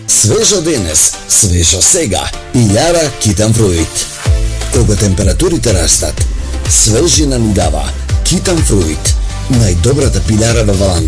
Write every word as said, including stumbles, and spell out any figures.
Свежо денес, свежо сега. Илјара Китан Фруит. Кога температурите растат, свежина ни дава Китан Фруит. Најдобрата пилјара во Валандија.